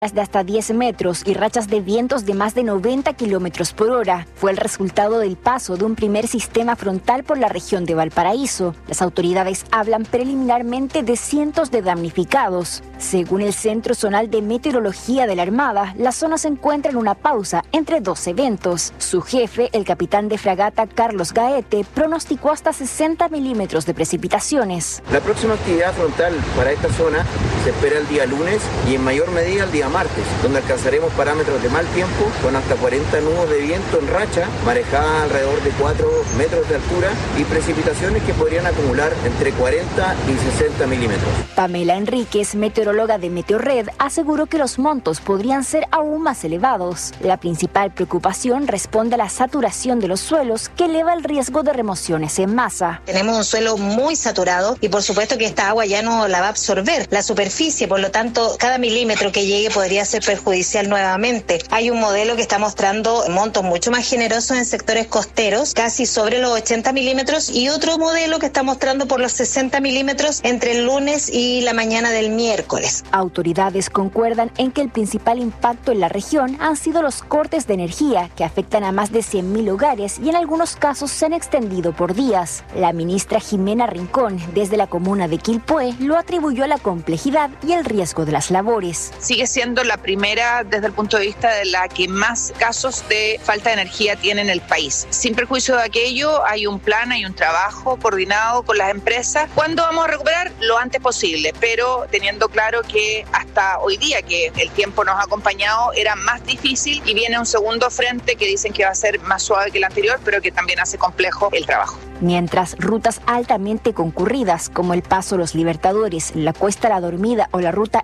de hasta 10 metros y rachas de vientos de más de 90 kilómetros por hora. Fue el resultado del paso de un primer sistema frontal por la región de Valparaíso. Las autoridades hablan preliminarmente de cientos de damnificados. Según el Centro Zonal de Meteorología de la Armada, la zona se encuentra en una pausa entre dos eventos. Su jefe, el capitán de fragata Carlos Gaete, pronosticó hasta 60 milímetros de precipitaciones. La próxima actividad frontal para esta zona se espera el día lunes y en mayor medida el día martes, donde alcanzaremos parámetros de mal tiempo con hasta 40 nudos de viento en racha, marejada alrededor de 4 metros de altura y precipitaciones que podrían acumular entre 40 y 60 milímetros. Pamela Enríquez, meteoróloga de Meteorred, aseguró que los montos podrían ser aún más elevados. La principal preocupación responde a la saturación de los suelos, que eleva el riesgo de remociones en masa. Tenemos un suelo muy saturado y por supuesto que esta agua ya no la va a absorber la superficie, por lo tanto cada milímetro que llegue podría ser perjudicial nuevamente. Hay un modelo que está mostrando montos mucho más generosos en sectores costeros, casi sobre los 80 milímetros, y otro modelo que está mostrando por los 60 milímetros entre el lunes y la mañana del miércoles. Autoridades concuerdan en que el principal impacto en la región han sido los cortes de energía, que afectan a más de 100.000 hogares y en algunos casos se han extendido por días. La ministra Jimena Rincón, desde la comuna de Quilpué, lo atribuyó a la complejidad y el riesgo de las labores. Sigue siendo la primera desde el punto de vista de la que más casos de falta de energía tiene en el país. Sin perjuicio de aquello, hay un plan, hay un trabajo coordinado con las empresas. ¿Cuándo vamos a recuperar? Lo antes posible, pero teniendo claro que hasta hoy día, que el tiempo nos ha acompañado, era más difícil y viene un segundo frente que dicen que va a ser más suave que el anterior, pero que también hace complejo el trabajo. Mientras rutas altamente concurridas como el Paso Los Libertadores, la Cuesta La Dormida o la ruta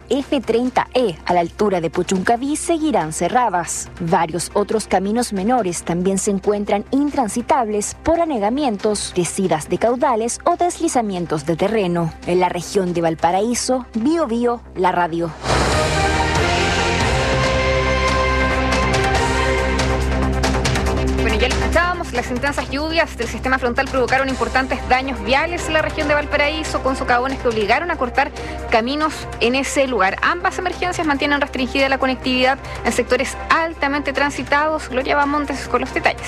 F30E a la altura de Puchuncaví seguirán cerradas. Varios otros caminos menores también se encuentran intransitables por anegamientos, descidas de caudales o deslizamientos de terreno. En la región de Valparaíso, Biobío, la radio. Ya lo escuchábamos, las intensas lluvias del sistema frontal provocaron importantes daños viales en la región de Valparaíso, con socavones que obligaron a cortar caminos en ese lugar. Ambas emergencias mantienen restringida la conectividad en sectores altamente transitados. Gloria Bamontes con los detalles.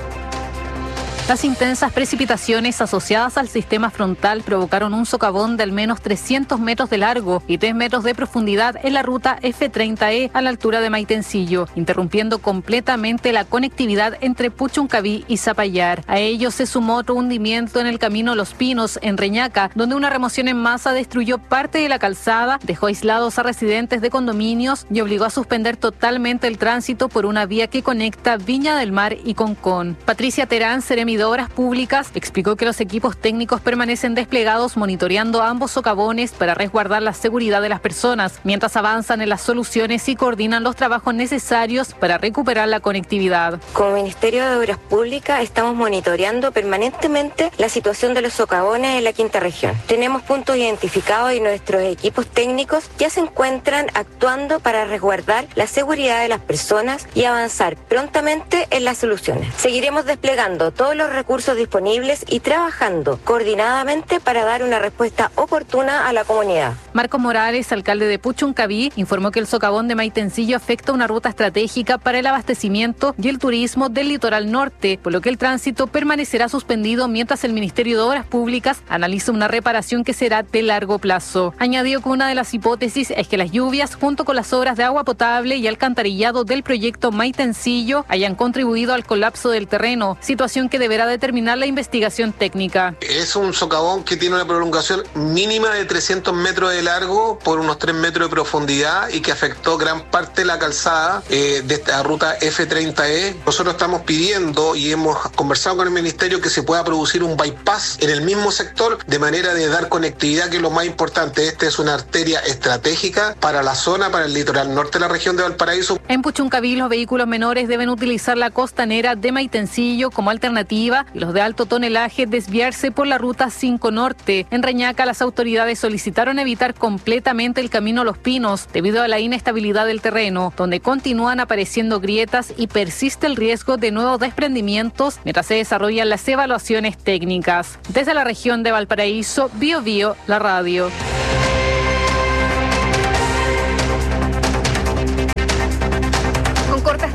Las intensas precipitaciones asociadas al sistema frontal provocaron un socavón de al menos 300 metros de largo y 3 metros de profundidad en la ruta F30E a la altura de Maitencillo, interrumpiendo completamente la conectividad entre Puchuncaví y Zapallar. A ello se sumó otro hundimiento en el camino Los Pinos, en Reñaca, donde una remoción en masa destruyó parte de la calzada, dejó aislados a residentes de condominios y obligó a suspender totalmente el tránsito por una vía que conecta Viña del Mar y Concón. Patricia Terán, seremi de Obras Públicas, explicó que los equipos técnicos permanecen desplegados monitoreando ambos socavones para resguardar la seguridad de las personas, mientras avanzan en las soluciones y coordinan los trabajos necesarios para recuperar la conectividad. Como Ministerio de Obras Públicas estamos monitoreando permanentemente la situación de los socavones en la quinta región. Tenemos puntos identificados y nuestros equipos técnicos ya se encuentran actuando para resguardar la seguridad de las personas y avanzar prontamente en las soluciones. Seguiremos desplegando todos los recursos disponibles y trabajando coordinadamente para dar una respuesta oportuna a la comunidad. Marcos Morales, alcalde de Puchuncaví, informó que el socavón de Maitencillo afecta una ruta estratégica para el abastecimiento y el turismo del litoral norte, por lo que el tránsito permanecerá suspendido mientras el Ministerio de Obras Públicas analiza una reparación que será de largo plazo. Añadió que una de las hipótesis es que las lluvias, junto con las obras de agua potable y alcantarillado del proyecto Maitencillo, hayan contribuido al colapso del terreno, situación que deberá determinar la investigación técnica. Es un socavón que tiene una prolongación mínima de 300 metros de largo por unos 3 metros de profundidad y que afectó gran parte de la calzada de esta ruta F30E. Nosotros estamos pidiendo y hemos conversado con el Ministerio que se pueda producir un bypass en el mismo sector de manera de dar conectividad, que es lo más importante. Esta es una arteria estratégica para la zona, para el litoral norte de la región de Valparaíso. En Puchuncaví, los vehículos menores deben utilizar la costanera de Maitencillo como alternativa y los de alto tonelaje desviarse por la ruta 5 Norte. En Reñaca, las autoridades solicitaron evitar completamente el camino Los Pinos debido a la inestabilidad del terreno, donde continúan apareciendo grietas y persiste el riesgo de nuevos desprendimientos mientras se desarrollan las evaluaciones técnicas. Desde la región de Valparaíso, Biobío, la radio.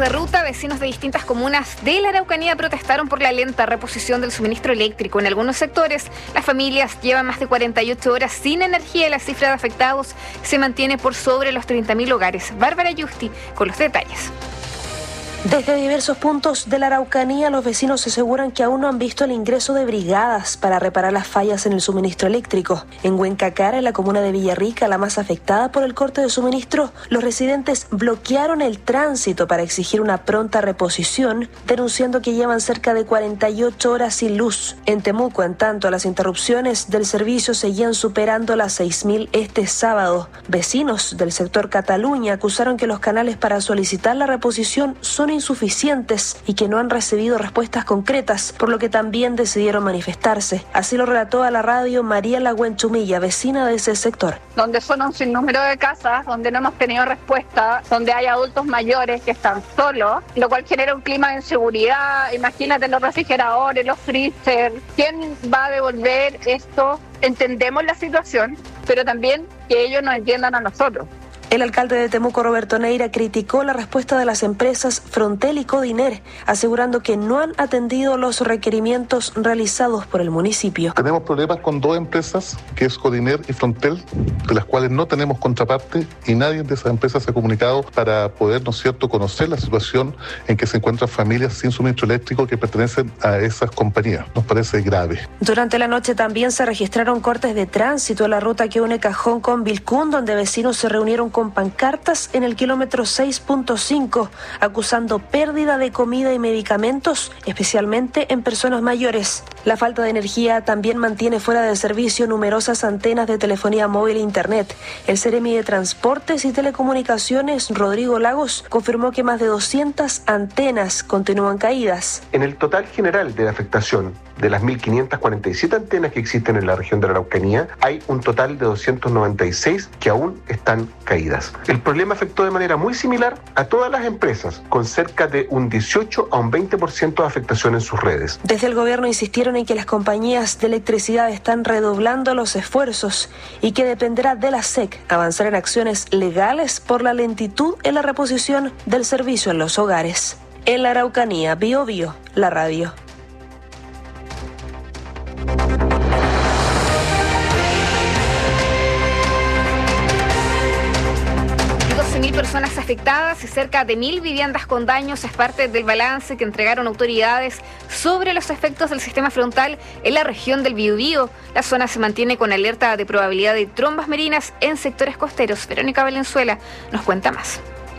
de ruta, vecinos de distintas comunas de la Araucanía protestaron por la lenta reposición del suministro eléctrico. En algunos sectores, las familias llevan más de 48 horas sin energía y la cifra de afectados se mantiene por sobre los 30.000 hogares. Bárbara Yusti con los detalles. Desde diversos puntos de la Araucanía, los vecinos aseguran que aún no han visto el ingreso de brigadas para reparar las fallas en el suministro eléctrico. En Huencacara, en la comuna de Villarrica, la más afectada por el corte de suministro, los residentes bloquearon el tránsito para exigir una pronta reposición, denunciando que llevan cerca de 48 horas sin luz. En Temuco, en tanto, las interrupciones del servicio seguían superando las 6.000 este sábado. Vecinos del sector Cataluña acusaron que los canales para solicitar la reposición son insuficientes y que no han recibido respuestas concretas, por lo que también decidieron manifestarse. Así lo relató a la radio María Lagüenchumilla, vecina de ese sector. Donde son un sinnúmero de casas, donde no hemos tenido respuesta, donde hay adultos mayores que están solos, lo cual genera un clima de inseguridad. Imagínate los refrigeradores, los freezer. ¿Quién va a devolver esto? Entendemos la situación, pero también que ellos nos entiendan a nosotros. El alcalde de Temuco, Roberto Neira, criticó la respuesta de las empresas Frontel y Codiner, asegurando que no han atendido los requerimientos realizados por el municipio. Tenemos problemas con dos empresas, que es Codiner y Frontel, de las cuales no tenemos contraparte y nadie de esas empresas se ha comunicado para poder, ¿no es cierto?, conocer la situación en que se encuentran familias sin suministro eléctrico que pertenecen a esas compañías. Nos parece grave. Durante la noche también se registraron cortes de tránsito en la ruta que une Cajón con Vilcún, donde vecinos se reunieron con pancartas en el kilómetro 6.5, acusando pérdida de comida y medicamentos, especialmente en personas mayores. La falta de energía también mantiene fuera de servicio numerosas antenas de telefonía móvil e internet. El Seremi de Transportes y Telecomunicaciones, Rodrigo Lagos, confirmó que más de 200 antenas continúan caídas. En el total general de la afectación de las 1.547 antenas que existen en la región de la Araucanía, hay un total de 296 que aún están caídas. El problema afectó de manera muy similar a todas las empresas, con cerca de un 18 a un 20% de afectación en sus redes. Desde el gobierno insistieron en que las compañías de electricidad están redoblando los esfuerzos y que dependerá de la SEC avanzar en acciones legales por la lentitud en la reposición del servicio en los hogares. En la Araucanía, Bio Bio, la radio. 12.000 personas afectadas y cerca de 1.000 viviendas con daños es parte del balance que entregaron autoridades sobre los efectos del sistema frontal en la región del Biobío. La zona se mantiene con alerta de probabilidad de trombas marinas en sectores costeros. Verónica Valenzuela nos cuenta más.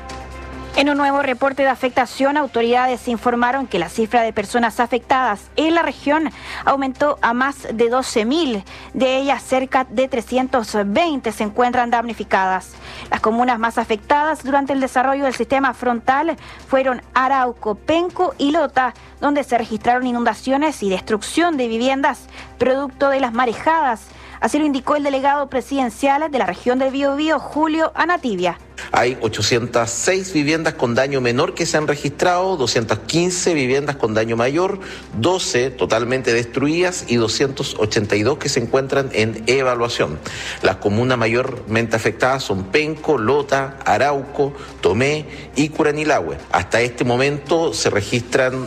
En un nuevo reporte de afectación, autoridades informaron que la cifra de personas afectadas en la región aumentó a más de 12.000. De ellas, cerca de 320 se encuentran damnificadas. Las comunas más afectadas durante el desarrollo del sistema frontal fueron Arauco, Penco y Lota, donde se registraron inundaciones y destrucción de viviendas producto de las marejadas. Así lo indicó el delegado presidencial de la región del Biobío, Julio Anativia. Hay 806 viviendas con daño menor que se han registrado, 215 viviendas con daño mayor, 12 totalmente destruidas y 282 que se encuentran en evaluación. Las comunas mayormente afectadas son Penco, Lota, Arauco, Tomé y Curanilahue. Hasta este momento se registran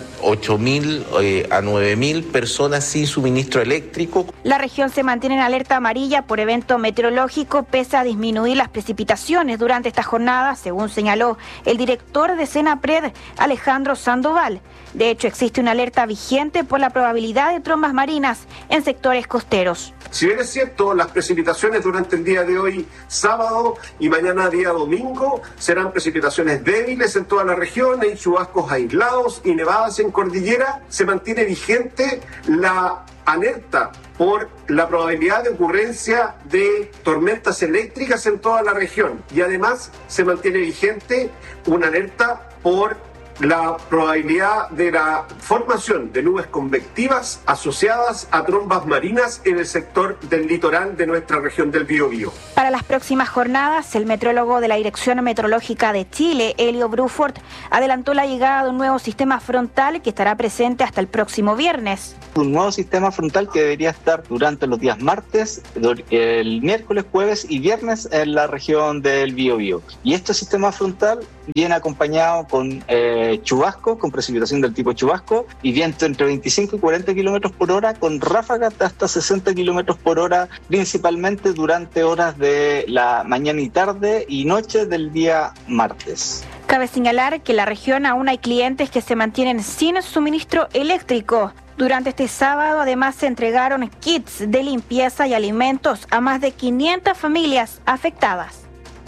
8.000 a 9.000 personas sin suministro eléctrico. La región se mantiene en alerta amarilla por evento meteorológico pese a disminuir las precipitaciones durante esta jornada, según señaló el director de Senapred, Alejandro Sandoval. De hecho, existe una alerta vigente por la probabilidad de trombas marinas en sectores costeros. Si bien es cierto, las precipitaciones durante el día de hoy, sábado y mañana día domingo, serán precipitaciones débiles en toda la región, hay chubascos aislados y nevadas en cordillera, se mantiene vigente la alerta por la probabilidad de ocurrencia de tormentas eléctricas en toda la región y además se mantiene vigente una alerta por la probabilidad de la formación de nubes convectivas asociadas a trombas marinas en el sector del litoral de nuestra región del Biobío. Para las próximas jornadas, el meteorólogo de la Dirección Meteorológica de Chile, Elio Bruford, adelantó la llegada de un nuevo sistema frontal que estará presente hasta el próximo viernes. Un nuevo sistema frontal que debería estar durante los días martes, el miércoles, jueves y viernes en la región del Biobío. Y este sistema frontal viene acompañado con chubascos, con precipitación del tipo chubasco y viento entre 25 y 40 kilómetros por hora, con ráfagas de hasta 60 kilómetros por hora, principalmente durante horas de la mañana y tarde y noche del día martes. Cabe señalar que en la región aún hay clientes que se mantienen sin suministro eléctrico. Durante este sábado, además, se entregaron kits de limpieza y alimentos a más de 500 familias afectadas.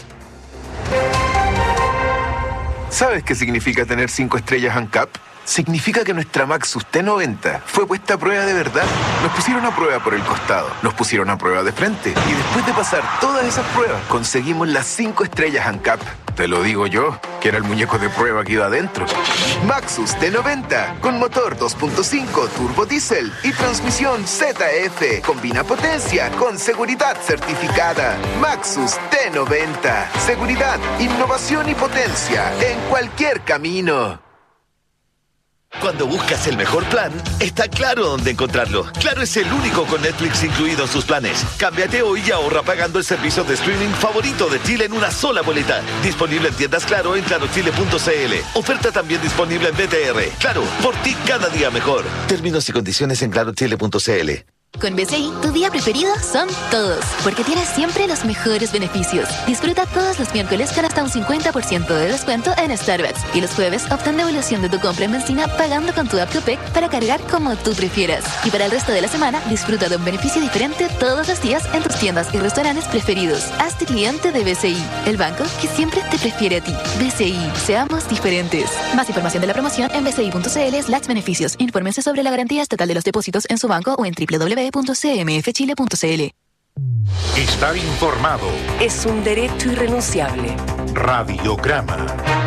¿Sabes qué significa tener 5 estrellas ANCAP? Significa que nuestra Maxus T90 fue puesta a prueba de verdad. Nos pusieron a prueba por el costado, nos pusieron a prueba de frente y después de pasar todas esas pruebas, conseguimos las 5 estrellas ANCAP. Te lo digo yo, que era el muñeco de prueba que iba adentro. Maxus T90, con motor 2.5 turbo diésel y transmisión ZF. Combina potencia con seguridad certificada. Maxus T90. Seguridad, innovación y potencia en cualquier camino. Cuando buscas el mejor plan, está Claro dónde encontrarlo. Claro es el único con Netflix incluido en sus planes. Cámbiate hoy y ahorra pagando el servicio de streaming favorito de Chile en una sola boleta. Disponible en tiendas Claro en clarochile.cl. Oferta también disponible en BTR. Claro, por ti cada día mejor. Términos y condiciones en clarochile.cl. Con BCI, tu día preferido son todos, porque tienes siempre los mejores beneficios. Disfruta todos los miércoles con hasta un 50% de descuento en Starbucks. Y los jueves, obtén devolución de tu compra en benzina pagando con tu app Copec para cargar como tú prefieras. Y para el resto de la semana, disfruta de un beneficio diferente todos los días en tus tiendas y restaurantes preferidos. Hazte cliente de BCI, el banco que siempre te prefiere a ti. BCI, seamos diferentes. Más información de la promoción en bci.cl/beneficios. Infórmense sobre la garantía estatal de los depósitos en su banco o en www.cmfchile.cl. Estar informado es un derecho irrenunciable. Radiograma.